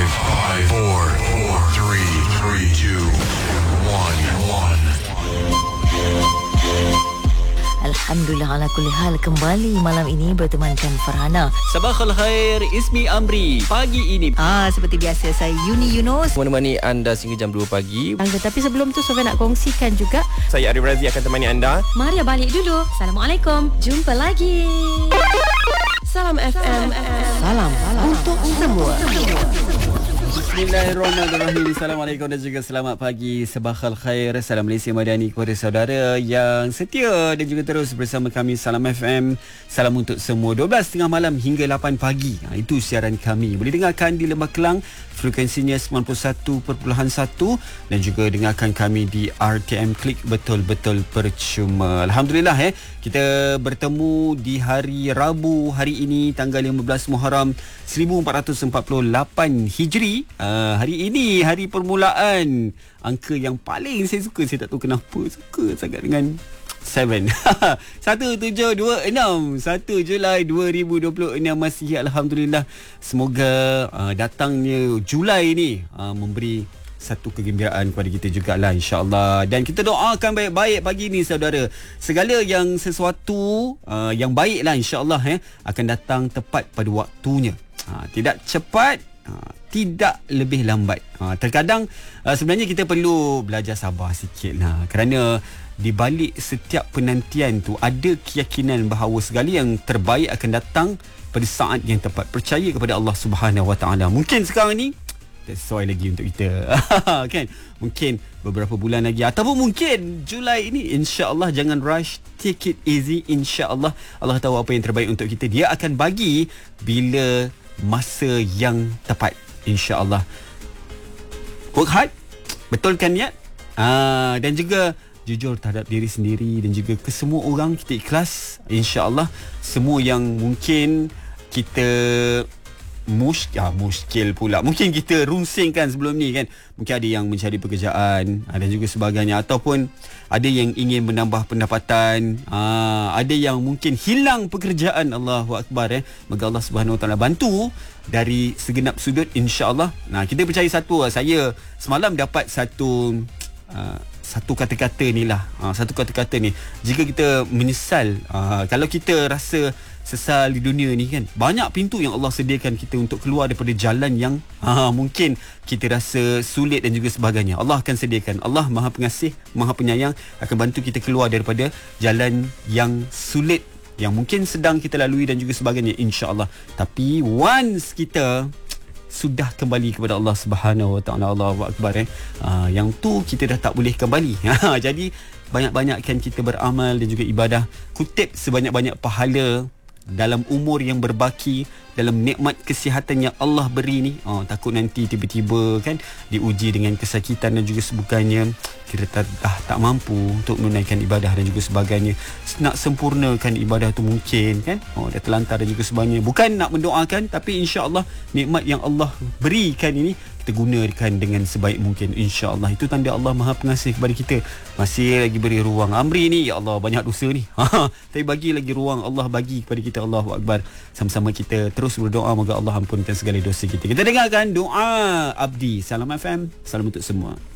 five, four, three, two, one. Alhamdulillah ala kulli hal, kembali malam ini bertemankan Farhana. Sabahal khair, Ismi Amri. Pagi ini Seperti biasa, saya Yuni Yunus menemani anda sehingga jam 2 pagi. Tapi sebelum tu Sofia nak kongsikan juga. Saya Arif Razi akan temani anda. Maria balik dulu. Assalamualaikum. Jumpa lagi. Salam FM. Salam untuk semua. Bismillahirrahmanirrahim. Assalamualaikum dan juga selamat pagi. Sabahal khair. Salam Malaysia Madani kepada saudara yang setia dan juga terus bersama kami. Salam FM. Salam untuk semua. 12.30 malam hingga 8 pagi. Itu siaran kami. Boleh dengarkan di Lembah Kelang, frekuensinya 91.1, dan juga dengarkan kami di RTM Klik, betul-betul percuma. Alhamdulillah kita bertemu di hari Rabu hari ini, tanggal 15 Muharram 1448 Hijri. Hari ini hari permulaan. Angka yang paling saya suka, saya tak tahu kenapa suka sangat dengan 7 1726 1 Julai 2026 masih. Alhamdulillah, semoga datangnya Julai ni memberi satu kegembiraan kepada kita jugalah, insya-Allah. Dan kita doakan baik-baik pagi ni saudara. Segala yang sesuatu yang baiklah insya-Allah akan datang tepat pada waktunya. Tidak cepat, tidak lebih lambat. Terkadang sebenarnya kita perlu belajar sabar sikit lah, kerana di balik setiap penantian tu ada keyakinan bahawa segala yang terbaik akan datang pada saat yang tepat. Percaya kepada Allah Subhanahu Wa Taala. Mungkin sekarang ni tak sesuai lagi untuk kita kan, mungkin beberapa bulan lagi, ataupun mungkin Julai ini, insya-Allah. Jangan rush, take it easy, insya-Allah. Allah tahu apa yang terbaik untuk kita. Dia akan bagi bila masa yang tepat, insya-Allah. Work hard, betulkan niat, dan juga jujur terhadap diri sendiri dan juga ke semua orang. Kita ikhlas, insya-Allah. Semua yang mungkin kita muskil pula, mungkin kita runsingkan sebelum ni kan. Mungkin ada yang mencari pekerjaan, ada juga sebagainya, ataupun ada yang ingin menambah pendapatan, ada yang mungkin hilang pekerjaan. Allahu Akbar. Moga Allah Subhanahu Wa Taala bantu dari segenap sudut, insya-Allah. Kita percaya satu, saya semalam dapat satu kata-kata ni lah. Satu kata-kata ni, jika kita menyesal, kalau kita rasa sesal di dunia ni kan, banyak pintu yang Allah sediakan kita untuk keluar daripada jalan yang mungkin kita rasa sulit dan juga sebagainya. Allah akan sediakan. Allah Maha Pengasih, Maha Penyayang, akan bantu kita keluar daripada jalan yang sulit yang mungkin sedang kita lalui dan juga sebagainya, insya-Allah. Tapi once kita sudah kembali kepada Allah Subhanahu Wa Taala, Allahu Akbar, yang tu kita dah tak boleh kembali. Jadi banyak-banyakkan kita beramal dan juga ibadah, kutip sebanyak-banyak pahala dalam umur yang berbaki, dalam nikmat kesihatan yang Allah beri ni. Takut nanti tiba-tiba kan diuji dengan kesakitan dan juga sebagainya, kita dah tak mampu untuk menunaikan ibadah dan juga sebagainya. Nak sempurnakan ibadah tu mungkin kan, dah terlantar dan juga sebagainya. Bukan nak mendoakan, tapi insya-Allah nikmat yang Allah berikan ini kita gunakan dengan sebaik mungkin, insya-Allah. Itu tanda Allah Maha Pengasih kepada kita. Masih lagi beri ruang. Amri ni, ya Allah, banyak dosa ni. Tapi bagi lagi ruang, Allah bagi kepada kita. Allahu Akbar. Sama-sama kita terus berdoa, moga Allah ampunkan segala dosa kita. Kita dengarkan doa Abdi. Salam FM. Salam untuk semua.